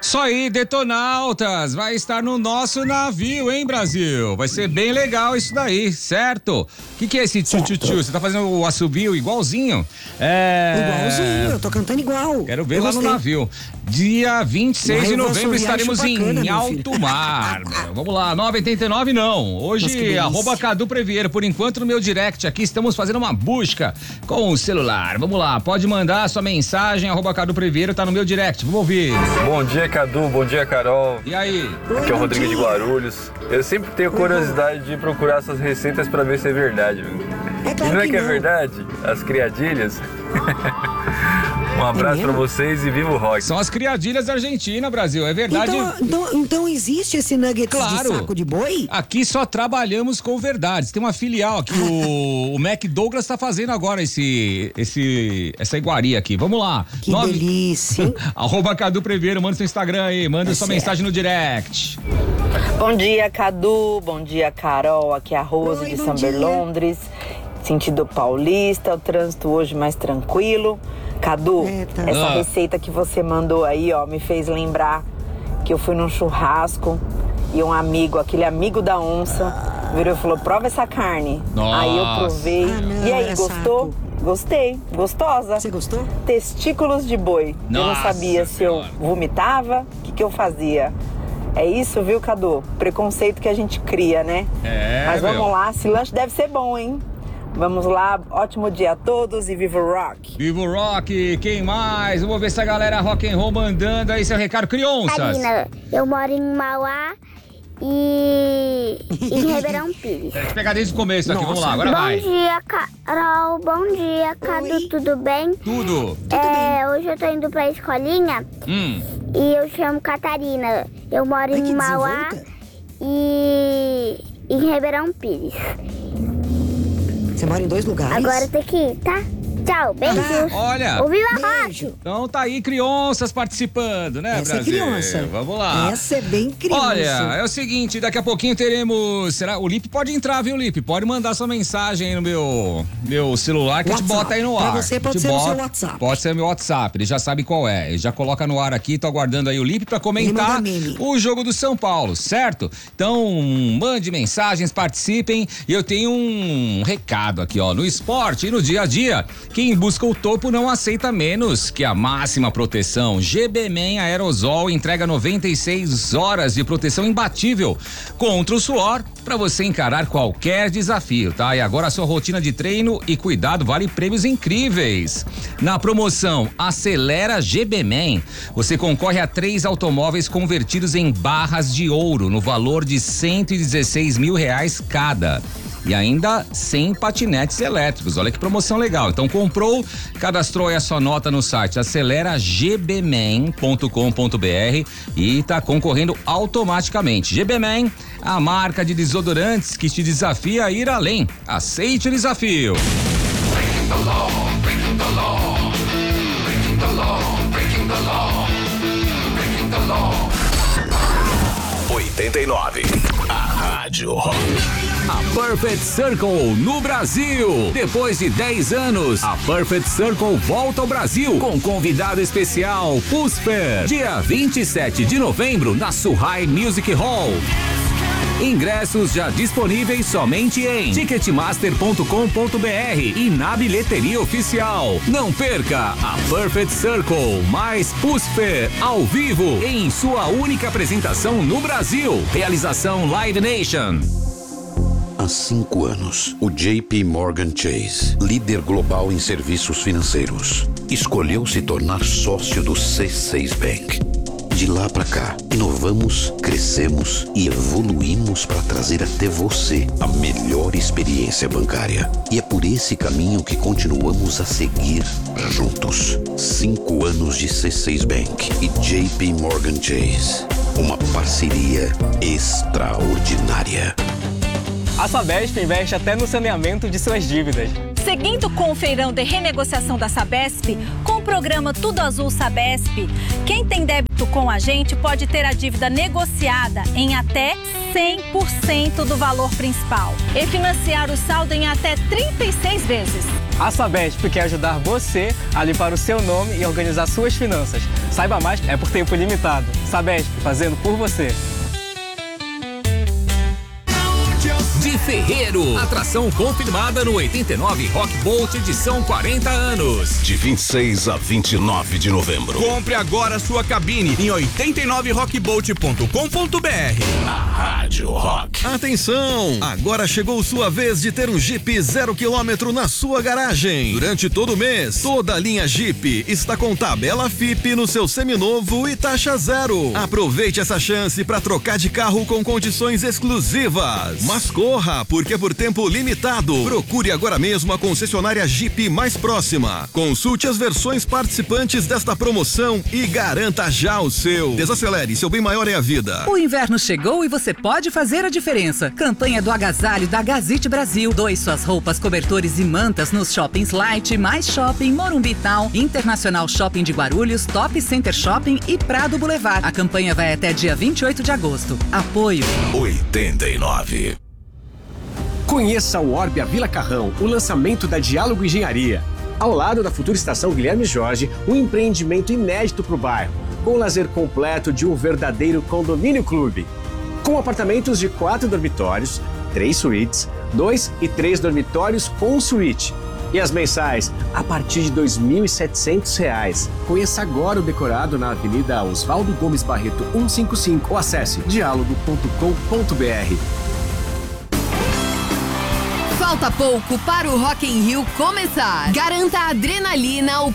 Isso aí, Detonautas, vai estar no nosso navio, hein, Brasil? Vai ser bem legal isso daí, certo? O que é esse tchu-tchu-tchu? Você tá fazendo o assobio igualzinho? Igualzinho, eu tô cantando igual. Quero ver lá no navio. Dia 26 de novembro estaremos em alto mar. Vamos lá, 9h89 não. Hoje, @Cadu Previeiro. Por enquanto no meu direct aqui estamos fazendo uma busca com o celular. Vamos lá, pode mandar sua mensagem, @Cadu Previeiro, tá no meu direct. Vamos ouvir. Bom dia, Cadu. Bom dia, Carol. E aí? Aqui é o Rodrigo de Guarulhos. Eu sempre tenho curiosidade de procurar essas receitas pra ver se é verdade. E não é que é verdade? As criadilhas? Um abraço pra vocês e viva o rock. São as criadilhas da Argentina, Brasil, é verdade. Então existe esse nuggets de saco de boi? Aqui só trabalhamos com verdades. Tem uma filial aqui, o Mac Douglas tá fazendo agora essa iguaria aqui. Vamos lá. Que delícia. @Cadu Previeiro, manda seu Instagram aí, manda sua mensagem no direct. Bom dia, Cadu. Bom dia, Carol. Aqui é a Rose de Samber, Londres. Sentido paulista, o trânsito hoje mais tranquilo. Cadu, essa receita que você mandou aí, ó, me fez lembrar que eu fui num churrasco e um amigo, aquele amigo da onça, virou e falou, prova essa carne. Nossa. Aí eu provei. E aí, gostou? Saco. Gostei, gostosa. Você gostou? Testículos de boi. Eu não sabia se eu vomitava, o que eu fazia. É isso, viu, Cadu? Preconceito que a gente cria, né? Mas vamos lá, esse lanche deve ser bom, hein? Vamos lá, ótimo dia a todos e viva o rock! Viva o rock! Quem mais? Vamos ver se a galera rock and roll mandando aí seu recado. Crianças! Karina, eu moro em Mauá e em Ribeirão Pires. Deixa eu pegar desde o começo aqui, vamos lá, agora vai. Bom dia, Carol, bom dia, Cadu, tudo bem? Tudo hoje eu tô indo pra escolinha e eu chamo Catarina. Eu moro em Mauá e em Ribeirão Pires. Você mora em 2 lugares? Agora tem que ir, tá? Tchau, beijos. Olha. Ouviu a rádio? Então tá aí crianças participando, né, Essa Brasil? é criança. Vamos lá. Essa é bem criança. Olha, é o seguinte, daqui a pouquinho teremos... O Lipe pode entrar, viu, Lipe? Pode mandar sua mensagem aí no meu celular que a gente bota aí no ar. Pra você pode ser no seu WhatsApp. Pode ser no meu WhatsApp, ele já sabe qual é. Ele já coloca no ar aqui, tô aguardando aí o Lipe pra comentar o jogo do São Paulo, certo? Então, mande mensagens, participem. E eu tenho um recado aqui, ó. No esporte e no dia a dia, quem busca o topo não aceita menos que a máxima proteção. GB-Man Aerosol entrega 96 horas de proteção imbatível contra o suor para você encarar qualquer desafio, tá? E agora a sua rotina de treino e cuidado vale prêmios incríveis. Na promoção Acelera GB-Man, você concorre a 3 automóveis convertidos em barras de ouro no valor de R$116 mil cada. E ainda 100 patinetes elétricos. Olha que promoção legal. Então comprou, cadastrou aí a sua nota no site aceleragBman.com.br e tá concorrendo automaticamente. GB-Man, a marca de desodorantes que te desafia a ir além. Aceite o desafio. 89. A Rádio Rock. A Perfect Circle no Brasil. Depois de 10 anos, a Perfect Circle volta ao Brasil com convidado especial, Pusper. Dia 27 de novembro na Suhai Music Hall. Ingressos já disponíveis somente em ticketmaster.com.br e na bilheteria oficial. Não perca a Perfect Circle mais Pusper ao vivo em sua única apresentação no Brasil. Realização Live Nation. Há 5 anos, o JP Morgan Chase, líder global em serviços financeiros, escolheu se tornar sócio do C6 Bank. De lá pra cá, inovamos, crescemos e evoluímos para trazer até você a melhor experiência bancária. E é por esse caminho que continuamos a seguir juntos. 5 anos de C6 Bank e JP Morgan Chase. Uma parceria extraordinária. A Sabesp investe até no saneamento de suas dívidas. Seguindo com o feirão de renegociação da Sabesp, com o programa Tudo Azul Sabesp, quem tem débito com a gente pode ter a dívida negociada em até 100% do valor principal e financiar o saldo em até 36 vezes. A Sabesp quer ajudar você a limpar o seu nome e organizar suas finanças. Saiba mais, é por tempo limitado. Sabesp, fazendo por você. De Ferreiro, atração confirmada no 89 Rock Bolt edição 40 anos. De 26 a 29 de novembro. Compre agora sua cabine em 89rockbolt.com.br. A Rádio Rock. Atenção! Agora chegou sua vez de ter um Jeep 0 km na sua garagem. Durante todo o mês, toda a linha Jeep está com tabela FIP no seu seminovo e taxa zero. Aproveite essa chance para trocar de carro com condições exclusivas. Mas corra, porque é por tempo limitado. Procure agora mesmo a concessionária Jeep mais próxima. Consulte as versões participantes desta promoção e garanta já o seu. Desacelere, seu bem maior é a vida. O inverno chegou e você pode fazer a diferença. Campanha do agasalho da Gazite Brasil. Doe suas roupas, cobertores e mantas nos shoppings Light, Mais Shopping, Morumbi Town, Internacional Shopping de Guarulhos, Top Center Shopping e Prado Boulevard. A campanha vai até dia 28 de agosto. Apoio 89. Conheça o Orbia Vila Carrão, o lançamento da Diálogo Engenharia. Ao lado da futura estação Guilherme Jorge, um empreendimento inédito para o bairro, com o lazer completo de um verdadeiro condomínio clube. Com apartamentos de 4 dormitórios, 3 suítes, 2 e 3 dormitórios com suíte. E as mensais a partir de R$ 2.700. Conheça agora o decorado na Avenida Oswaldo Gomes Barreto 155 ou acesse dialogo.com.br. Falta pouco para o Rock in Rio começar. Garanta a adrenalina, o